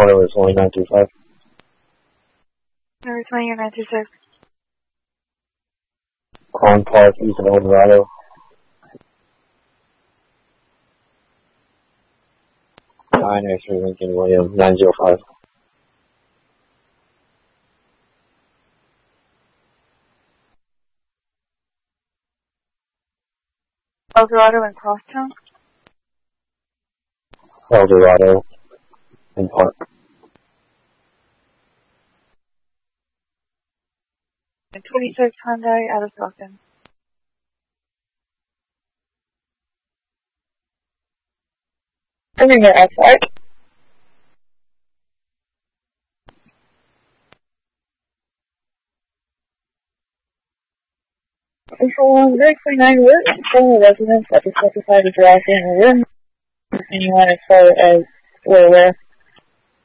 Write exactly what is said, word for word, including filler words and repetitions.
Number twenty nine two five. Number twenty nine two six. Corn Park, east of El Dorado. nine X-ray Lincoln William nine zero five. El Dorado and Crosstown. El Dorado and Park. And twenty-six Hyundai out of Stockton. Bringing it outside. Control one, twenty-nine Wood, control residents at the specified address in the room. Anyone as far as where where.